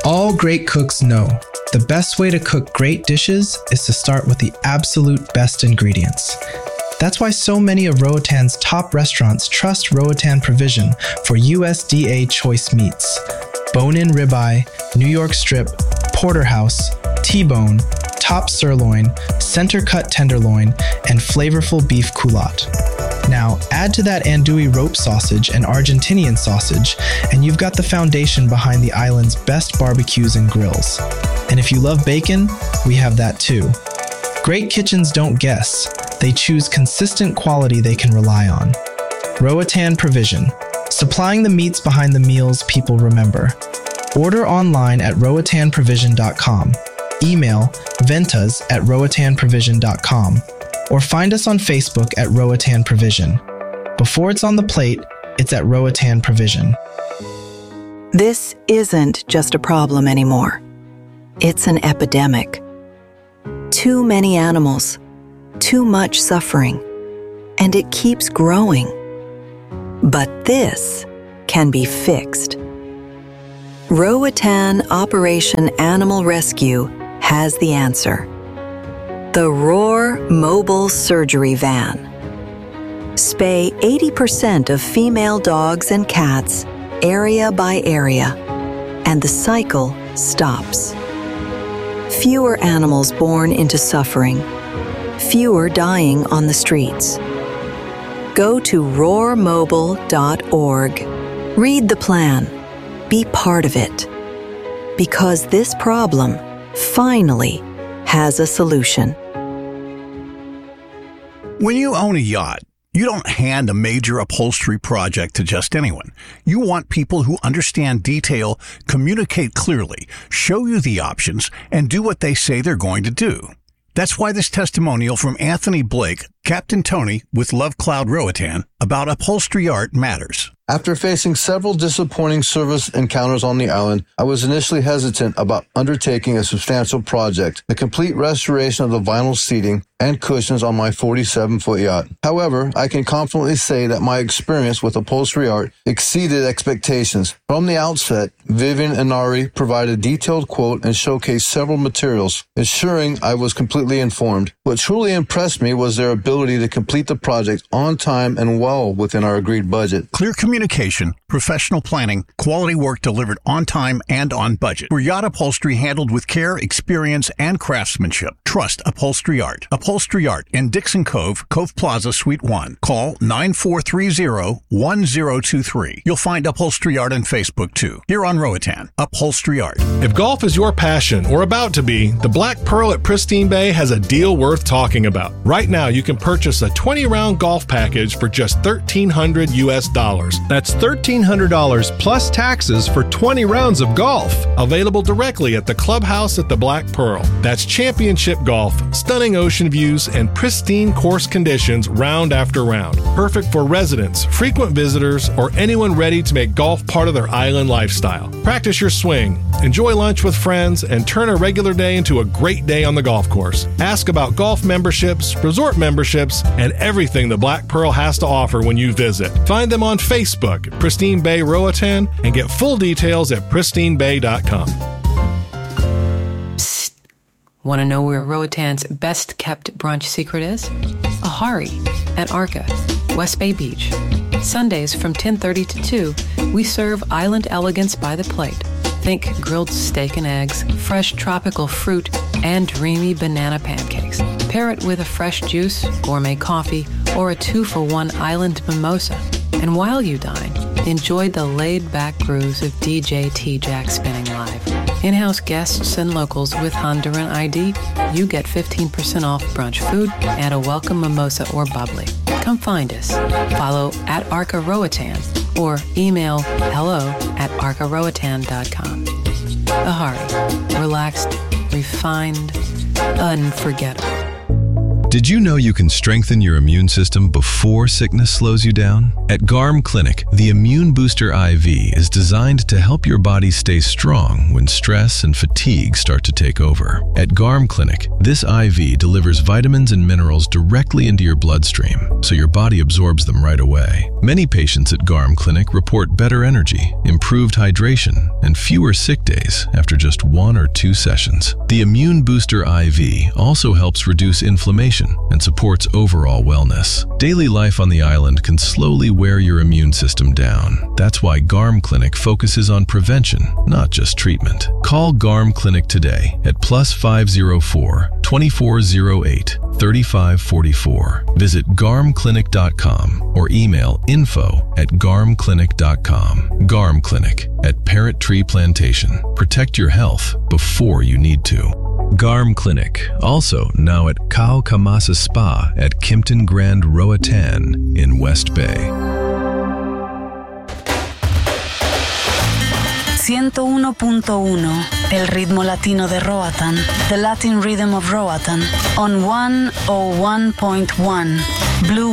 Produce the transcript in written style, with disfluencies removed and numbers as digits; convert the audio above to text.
All great cooks know the best way to cook great dishes is to start with the absolute best ingredients. That's why so many of Roatan's top restaurants trust Roatan Provision for USDA choice meats. Bone-in ribeye, New York strip, porterhouse, T-bone, top sirloin, center-cut tenderloin, and flavorful beef culotte. Now, add to that andouille rope sausage and Argentinian sausage, and you've got the foundation behind the island's best barbecues and grills. And if you love bacon, we have that too. Great kitchens don't guess. They choose consistent quality they can rely on. Roatan Provision, supplying the meats behind the meals people remember. Order online at roatanprovision.com. Email ventas@roatanprovision.com. Or find us on Facebook at Roatan Provision. Before it's on the plate, it's at Roatan Provision. This isn't just a problem anymore. It's an epidemic. Too many animals, too much suffering, and it keeps growing. But this can be fixed. Roatan Operation Animal Rescue has the answer. The Roar Mobile Surgery Van. Spay 80% of female dogs and cats, area by area, and the cycle stops. Fewer animals born into suffering, fewer dying on the streets. Go to roarmobile.org. Read the plan. Be part of it. Because this problem finally has a solution. When you own a yacht, you don't hand a major upholstery project to just anyone. You want people who understand detail, communicate clearly, show you the options, and do what they say they're going to do. That's why this testimonial from Anthony Blake, Captain Tony with Love Cloud Roatan, about upholstery art matters. After facing several disappointing service encounters on the island, I was initially hesitant about undertaking a substantial project, the complete restoration of the vinyl seating and cushions on my 47-foot yacht. However, I can confidently say that my experience with upholstery art exceeded expectations. From the outset, Vivian and Ari provided a detailed quote and showcased several materials, ensuring I was completely informed. What truly impressed me was their ability to complete the project on time and well within our agreed budget. Clear communication, professional planning, quality work delivered on time and on budget. For yacht upholstery handled with care, experience, and craftsmanship. Trust Upholstery Art. Upholstery Art in Dixon Cove, Cove Plaza, Suite 1. Call 9430-1023. You'll find Upholstery Art on Facebook too. Here on Roatan, Upholstery Art. If golf is your passion or about to be, the Black Pearl at Pristine Bay has a deal worth talking about. Right now, you can purchase a 20-round golf package for just $1,300 US. That's $1,300 plus taxes for 20 rounds of golf. Available directly at the clubhouse at the Black Pearl. That's championship golf, stunning ocean views, and pristine course conditions round after round. Perfect for residents, frequent visitors, or anyone ready to make golf part of their island lifestyle. Practice your swing, enjoy lunch with friends, and turn a regular day into a great day on the golf course. Ask about golf memberships, resort memberships, and everything the Black Pearl has to offer when you visit. Find them on Facebook, Pristine Bay Roatan, and get full details at pristinebay.com. Psst. Want to know where Roatan's best-kept brunch secret is? Ahari at Arca, West Bay Beach. Sundays from 10:30 to 2, we serve island elegance by the plate. Think grilled steak and eggs, fresh tropical fruit, and dreamy banana pancakes. Pair it with a fresh juice, gourmet coffee, or a 2-for-1 island mimosa. And while you dine, enjoy the laid-back grooves of DJ T-Jack spinning live. In-house guests and locals with Honduran ID, you get 15% off brunch food and a welcome mimosa or bubbly. Come find us. Follow at Arca Roatan or email hello@arcaroatan.com. Ahari. Relaxed, refined, unforgettable. Did you know you can strengthen your immune system before sickness slows you down? At GARM Clinic, the Immune Booster IV is designed to help your body stay strong when stress and fatigue start to take over. At GARM Clinic, this IV delivers vitamins and minerals directly into your bloodstream, so your body absorbs them right away. Many patients at GARM Clinic report better energy, improved hydration, and fewer sick days after just 1 or 2 sessions. The Immune Booster IV also helps reduce inflammation and supports overall wellness. Daily life on the island can slowly wear your immune system down. That's why GARM Clinic focuses on prevention, not just treatment. Call GARM Clinic today at +504 2408 3544. Visit garmclinic.com or email info@garmclinic.com. GARM Clinic at Parrot Tree Plantation. Protect your health before you need to. GARM Clinic, also now at Kao Kamasa Spa at Kimpton Grand Roatan in West Bay. 101.1, el ritmo latino de Roatan, the Latin rhythm of Roatan, on 101.1, Blue